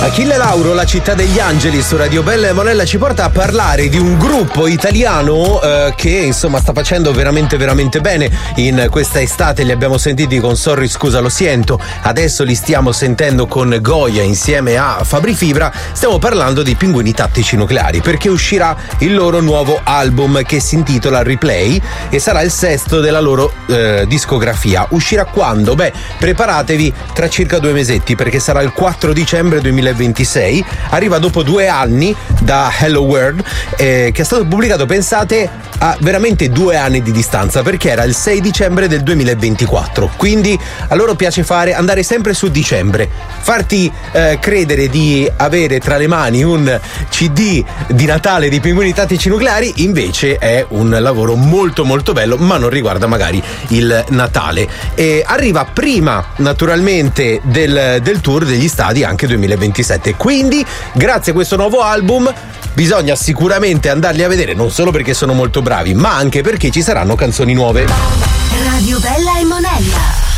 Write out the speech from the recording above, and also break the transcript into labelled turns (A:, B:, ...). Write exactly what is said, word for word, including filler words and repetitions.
A: Achille Lauro, La città degli angeli su Radio Bella e Monella ci porta a parlare di un gruppo italiano eh, che insomma sta facendo veramente veramente bene in questa estate. Li abbiamo sentiti con Sorry scusa lo siento, adesso li stiamo sentendo con Goya insieme a Fabri Fibra. Stiamo parlando dei Pinguini Tattici Nucleari perché uscirà il loro nuovo album che si intitola Replay e sarà il sesto della loro eh, discografia. Uscirà quando? Beh, preparatevi tra circa due mesetti perché sarà il quattro dicembre duemilaventisei. Arriva dopo due anni da Hello World eh, che è stato pubblicato, pensate, a veramente due anni di distanza perché era il sei dicembre del duemilaventiquattro. Quindi a loro piace fare andare sempre su dicembre, farti eh, credere di avere tra le mani un C D di Natale di Pinguini Tattici Nucleari, invece è un lavoro molto molto bello, ma non riguarda magari il Natale. E arriva prima naturalmente del, del tour degli stadi anche duemilaventisette, quindi grazie a questo nuovo album bisogna sicuramente andarli a vedere, non solo perché sono molto bravi ma anche perché ci saranno canzoni nuove.
B: Radio Bella e Monella.